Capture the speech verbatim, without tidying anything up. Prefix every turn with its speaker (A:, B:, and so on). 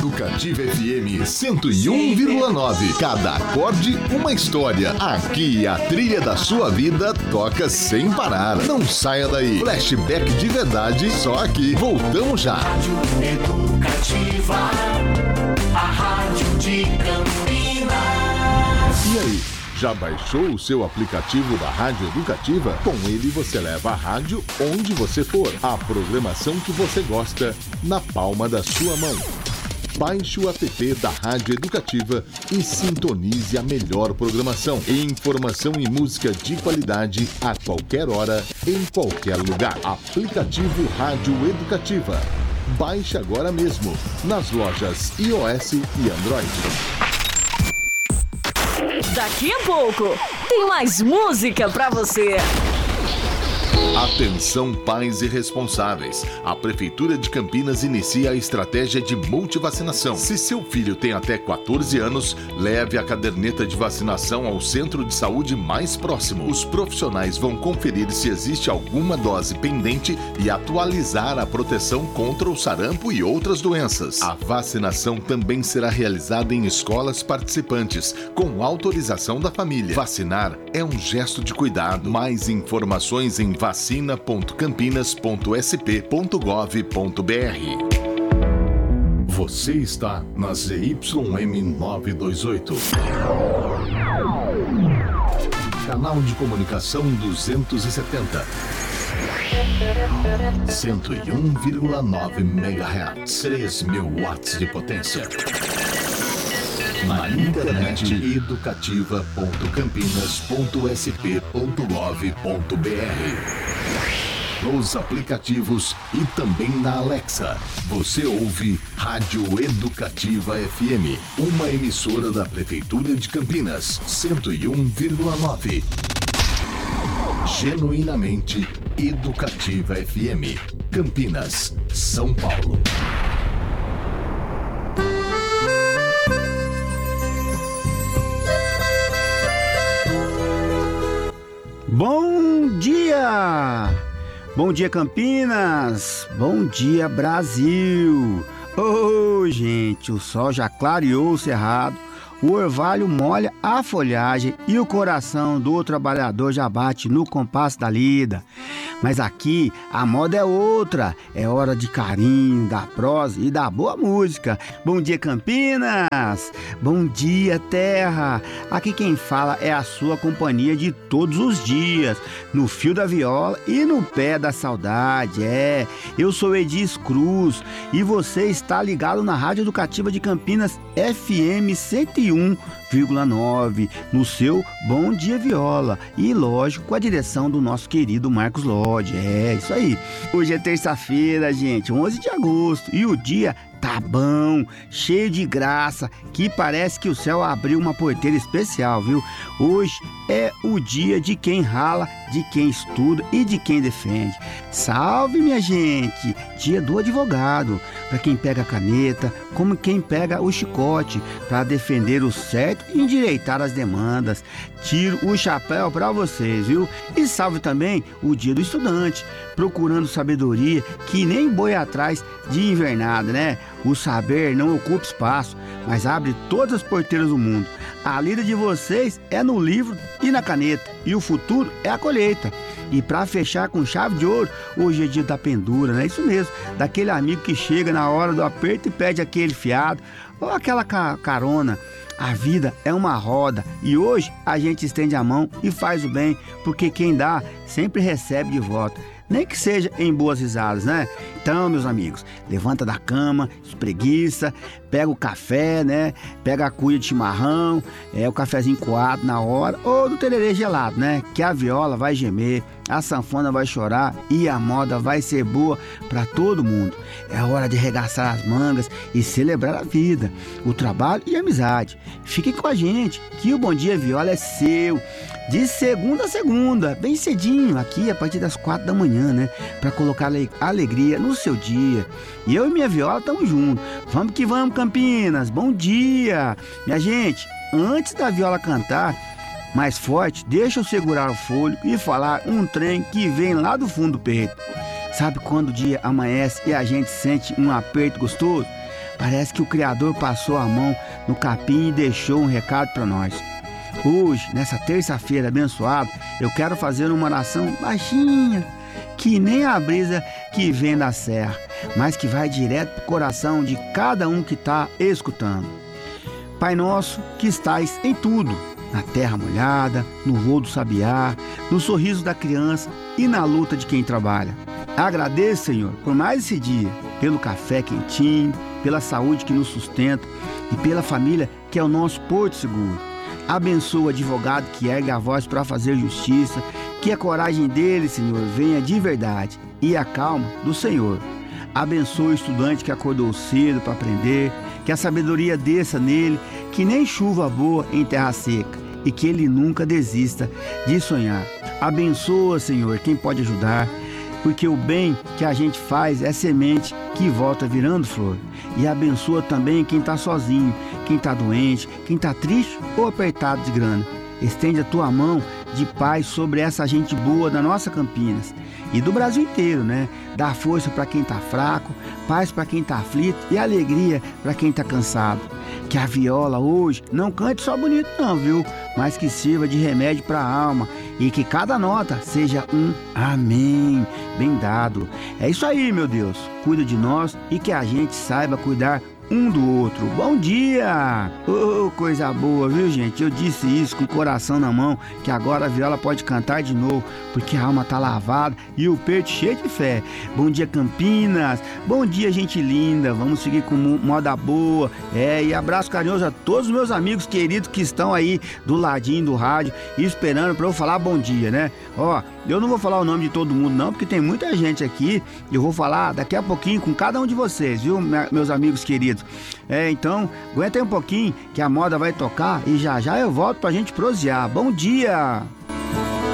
A: Educativa F M cento e um vírgula nove. Cada acorde, uma história. Aqui a trilha da sua vida toca sem parar. Não saia daí. Flashback de verdade, só aqui. Voltamos já.
B: Rádio Educativa, a rádio de Campinas.
A: E aí? Já baixou o seu aplicativo da Rádio Educativa? Com ele você leva a rádio onde você for. A programação que você gosta na palma da sua mão. Baixe o app da Rádio Educativa e sintonize a melhor programação. Informação e música de qualidade a qualquer hora, em qualquer lugar. Aplicativo Rádio Educativa. Baixe agora mesmo nas lojas iOS e Android.
C: Daqui a pouco tem mais música pra você.
A: Atenção pais e responsáveis. A Prefeitura de Campinas inicia a estratégia de multivacinação. Se seu filho tem até quatorze anos, leve a caderneta de vacinação ao centro de saúde mais próximo. Os profissionais vão conferir se existe alguma dose pendente e atualizar a proteção contra o sarampo e outras doenças. A vacinação também será realizada em escolas participantes, com autorização da família. Vacinar é um gesto de cuidado. Mais informações em vacina ponto campinas ponto s p ponto gov ponto b r. Você está na Z Y M novecentos e vinte e oito. Canal de comunicação duzentos e setenta. cento e um vírgula nove megahertz. três mil watts de potência. Na internet educativa ponto campinas ponto s p ponto gov ponto b r. Nos aplicativos e também na Alexa. Você ouve Rádio Educativa F M, uma emissora da Prefeitura de Campinas, cento e um vírgula nove. Genuinamente Educativa F M, Campinas, São Paulo.
D: Bom dia! Bom dia, Campinas! Bom dia, Brasil! Oh, gente, o sol já clareou o cerrado, o orvalho molha a folhagem e o coração do trabalhador já bate no compasso da lida. Mas aqui a moda é outra, é hora de carinho, da prosa e da boa música. Bom dia, Campinas! Bom dia, terra! Aqui quem fala é a sua companhia de todos os dias, no fio da viola e no pé da saudade. É, eu sou Edis Cruz e você está ligado na Rádio Educativa de Campinas F M cento e um vírgula nove, no seu Bom Dia Viola e, lógico, com a direção do nosso querido Marcos Lodge. É, isso aí. Hoje é terça-feira, gente, onze de agosto, e o dia tá bom, cheio de graça, que parece que o céu abriu uma porteira especial, viu? Hoje é o dia de quem rala, de quem estuda e de quem defende. Salve, minha gente! Dia do advogado, para quem pega a caneta, como quem pega o chicote, para defender o certo e endireitar as demandas. Tiro o chapéu para vocês, viu? E salve também o dia do estudante, procurando sabedoria que nem boi atrás de invernada, né? O saber não ocupa espaço, mas abre todas as porteiras do mundo. A lida de vocês é no livro e na caneta, e o futuro é a colheita. E para fechar com chave de ouro, hoje é dia da pendura, né? Isso mesmo, daquele amigo que chega na hora do aperto e pede aquele fiado, ou aquela ca- carona. A vida é uma roda e hoje a gente estende a mão e faz o bem, porque quem dá sempre recebe de volta. Nem que seja em boas risadas, né? Então, meus amigos, levanta da cama, espreguiça, pega o café, né? Pega a cuia de chimarrão, é o cafezinho coado na hora, ou do tererê gelado, né? Que a viola vai gemer, a sanfona vai chorar e a moda vai ser boa para todo mundo. É hora de arregaçar as mangas e celebrar a vida, o trabalho e a amizade. Fiquem com a gente, que o Bom Dia Viola é seu. De segunda a segunda, bem cedinho, aqui a partir das quatro da manhã, né? Para colocar alegria no seu dia. E eu e minha viola estamos juntos. Vamos que vamos, Campinas. Bom dia! Minha gente, antes da viola cantar mais forte, deixa eu segurar o fôlego e falar um trem que vem lá do fundo do peito. Sabe quando o dia amanhece e a gente sente um aperto gostoso? Parece que o Criador passou a mão no capim e deixou um recado para nós. Hoje, nessa terça-feira abençoada, eu quero fazer uma oração baixinha, que nem a brisa que vem da serra, mas que vai direto para o coração de cada um que está escutando. Pai nosso que estais em tudo, na terra molhada, no voo do sabiá, no sorriso da criança e na luta de quem trabalha. Agradeço, Senhor, por mais esse dia, pelo café quentinho, pela saúde que nos sustenta e pela família que é o nosso porto seguro. Abençoa o advogado que ergue a voz para fazer justiça, que a coragem dele, Senhor, venha de verdade e a calma do Senhor. Abençoa o estudante que acordou cedo para aprender, que a sabedoria desça nele, que nem chuva boa em terra seca e que ele nunca desista de sonhar. Abençoa, Senhor, quem pode ajudar, porque o bem que a gente faz é semente que volta virando flor. E abençoa também quem está sozinho, quem está doente, quem está triste ou apertado de grana. Estende a tua mão de paz sobre essa gente boa da nossa Campinas e do Brasil inteiro, né? Dá força para quem está fraco, paz para quem está aflito e alegria para quem está cansado. Que a viola hoje não cante só bonito não, viu? Mas que sirva de remédio para a alma e que cada nota seja um amém bem dado. É isso aí, meu Deus. Cuida de nós e que a gente saiba cuidar um do outro. Bom dia! Oh, coisa boa, viu, gente? Eu disse isso com o coração na mão, que agora a viola pode cantar de novo, porque a alma tá lavada e o peito cheio de fé. Bom dia, Campinas! Bom dia, gente linda! Vamos seguir com moda boa. É, e abraço carinhoso a todos os meus amigos queridos que estão aí do ladinho do rádio, esperando para eu falar bom dia, né? Ó, eu não vou falar o nome de todo mundo não, porque tem muita gente aqui. Eu vou falar daqui a pouquinho com cada um de vocês, viu, meus amigos queridos? É, então, aguenta aí um pouquinho que a moda vai tocar e já já eu volto pra gente prosear. Bom dia!